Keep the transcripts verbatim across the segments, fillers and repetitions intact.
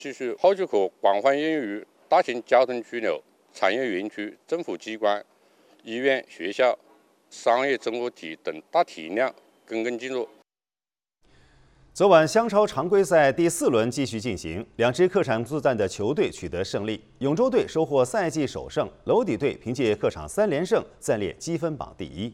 继续好几个广泛应用于大型交通枢纽、产业园区、政府机关、医院、学校、商业综合体等大体量跟跟进入。 昨晚湘超常规赛第四轮继续进行，两支客场作战的球队取得胜利。永州队收获赛季首胜，娄底队凭借客场三连胜暂列积分榜第一。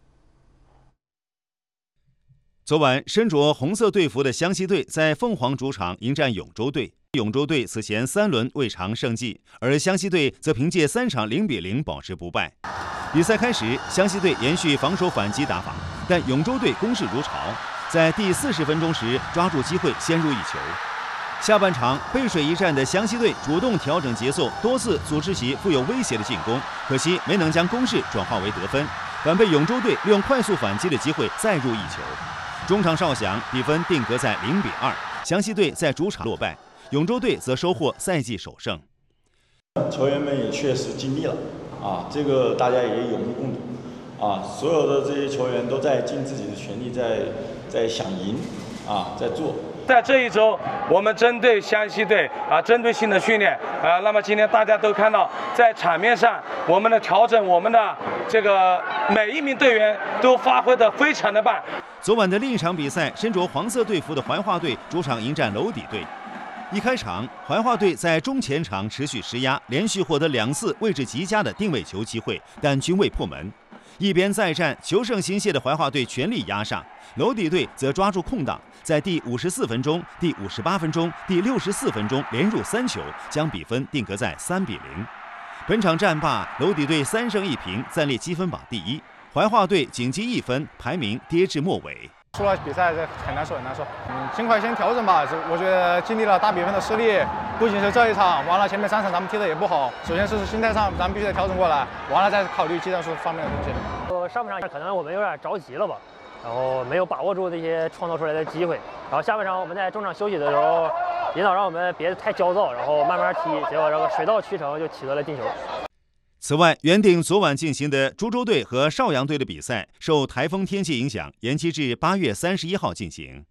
昨晚身着红色队服的湘西队在凤凰主场迎战永州队。永州队此前三轮未尝胜绩，而湘西队则凭借三场零比零保持不败。比赛开始，湘西队延续防守反击打法，但永州队攻势如潮，在第四十分钟时抓住机会先入一球。下半场背水一战的湘西队主动调整节奏，多次组织起富有威胁的进攻，可惜没能将攻势转化为得分，反被永州队利用快速反击的机会再入一球。中场哨响，比分定格在零比二，湘西队在主场落败。永州队则收获赛季首胜。 球员们也确实尽力了啊，这个大家也有目共睹啊，所有的这些球员都在尽自己的全力在，在在想赢啊，在做。 在这一周，我们针对湘西队啊，针对性的训练啊，那么今天大家都看到，在场面上我们的调整，我们的这个每一名队员都发挥得非常的棒。 昨晚的另一场比赛，身着黄色队服的怀化队主场迎战娄底队。一开场，怀化队在中前场持续施压，连续获得两次位置极佳的定位球机会，但均未破门。一边再战，求胜心切的怀化队全力压上，娄底队则抓住空档，在第五十四分钟、第五十八分钟、第六十四分钟连入三球，将比分定格在三比零。本场战罢，娄底队三胜一平，暂列积分榜第一。怀化队仅积一分，排名跌至末尾。 输了比赛很难受，很难受。嗯，尽快先调整吧。我觉得经历了大比分的失利，不仅是这一场，完了前面三场咱们踢得也不好。首先是心态上，咱们必须得调整过来，完了再考虑技战术方面的东西。 呃，上半场可能我们有点着急了吧，然后没有把握住这些创造出来的机会。然后下半场我们在中场休息的时候，领导让我们别太焦躁，然后慢慢踢，结果这个水到渠成就取得了进球。 此外，原定昨晚进行的株洲队和邵阳队的比赛，受台风天气影响，延期至八月三十一号进行。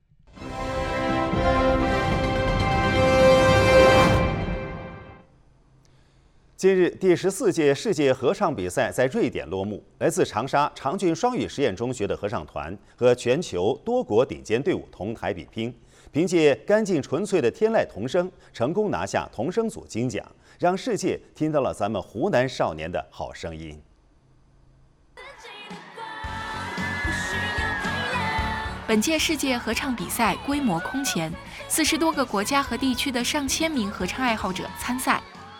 近日，第十四届世界合唱比赛在瑞典落幕。来自长沙长郡双语实验中学的合唱团和全球多国顶尖队伍同台比拼，凭借干净纯粹的天籁童声，成功拿下童声组金奖，让世界听到了咱们湖南少年的好声音。 本届世界合唱比赛规模空前，四十多个国家和地区的上千名合唱爱好者参赛。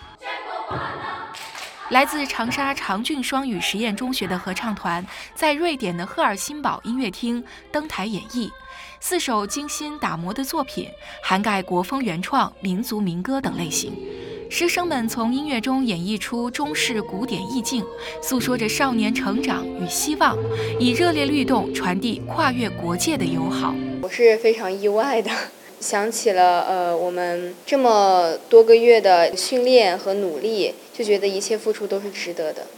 来自长沙长郡双语实验中学的合唱团在瑞典的赫尔辛堡音乐厅登台演绎四首精心打磨的作品，涵盖国风原创、民族民歌等类型。师生们从音乐中演绎出中式古典意境，诉说着少年成长与希望，以热烈律动传递跨越国界的友好。 我是非常意外的，想起了呃我们这么多个月的训练和努力，就觉得一切付出都是值得的。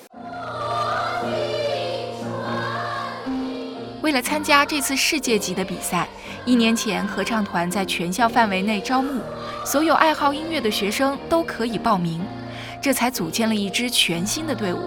为了参加这次世界级的比赛，一年前合唱团在全校范围内招募，所有爱好音乐的学生都可以报名，这才组建了一支全新的队伍。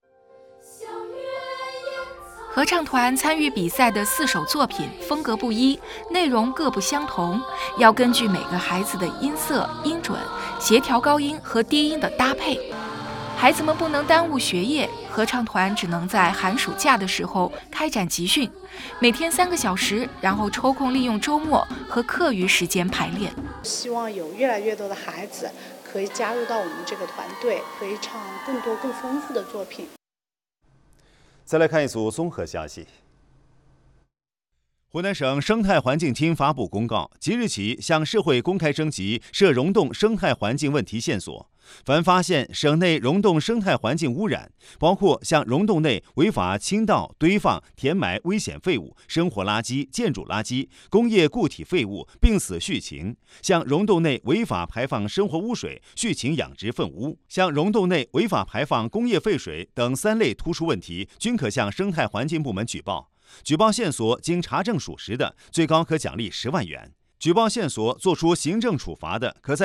合唱团参与比赛的四首作品风格不一，内容各不相同，要根据每个孩子的音色、音准、协调高音和低音的搭配。孩子们不能耽误学业，合唱团只能在寒暑假的时候开展集训，每天三个小时，然后抽空利用周末和课余时间排练。 希望有越来越多的孩子可以加入到我们这个团队，可以唱更多更丰富的作品。 再来看一组综合消息。 湖南省生态环境厅发布公告，即日起向社会公开征集涉溶洞生态环境问题线索。凡发现省内溶洞生态环境污染，包括向溶洞内违法倾倒、堆放、填埋危险废物、生活垃圾、建筑垃圾、工业固体废物、病死畜禽；向溶洞内违法排放生活污水、畜禽养殖粪污；向溶洞内违法排放工业废水等三类突出问题，均可向生态环境部门举报。举报线索经查证属实的，最高可奖励十万元。 举报线索作出行政处罚的，可在